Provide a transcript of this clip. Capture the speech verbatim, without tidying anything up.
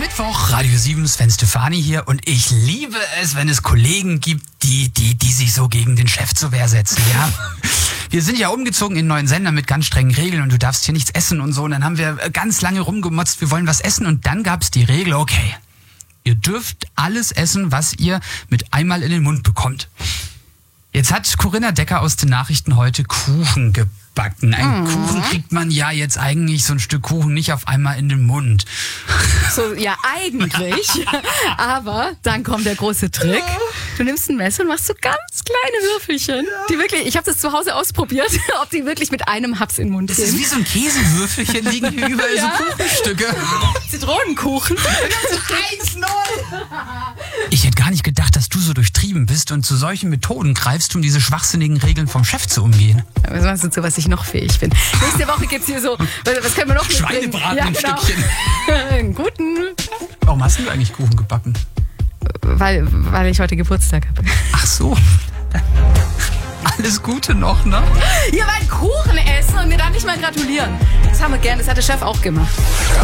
Mittwoch, Radio sieben, Sven Stefani hier und ich liebe es, wenn es Kollegen gibt, die, die, die sich so gegen den Chef zur Wehr setzen, ja. Wir sind ja umgezogen in einen neuen Sender mit ganz strengen Regeln und du darfst hier nichts essen und so. Und dann haben wir ganz lange rumgemotzt, wir wollen was essen und dann gab's die Regel, okay, ihr dürft alles essen, was ihr mit einmal in den Mund bekommt. Jetzt hat Corinna Decker aus den Nachrichten heute Kuchen gebacken. Ein mhm. Kuchen kriegt man ja jetzt eigentlich so ein Stück Kuchen nicht auf einmal in den Mund. So, ja, eigentlich. Aber dann kommt der große Trick. Du nimmst ein Messer und machst so ganz kleine Würfelchen. Die wirklich, ich habe das zu Hause ausprobiert, ob die wirklich mit einem Haps in den Mund das gehen. Das ist wie so ein Käsewürfelchen, liegen hier überall ja. so Kuchenstücke. Zitronenkuchen. eins null. Ich hätte gar nicht gedacht, dass du so durchtrieben bist und zu solchen Methoden greifst, um diese schwachsinnigen Regeln vom Chef zu umgehen. Was meinst du, zu was ich noch fähig bin? Nächste Woche gibt's hier so, was können wir noch mitbringen? Schweinebraten ja, ein genau. Stückchen. Einen guten. Warum hast du eigentlich Kuchen gebacken? Weil, weil ich heute Geburtstag habe. Ach so. Alles Gute noch, ne? Ihr wollt Kuchen essen und mir dann nicht mal gratulieren. Das haben wir gern, das hat der Chef auch gemacht.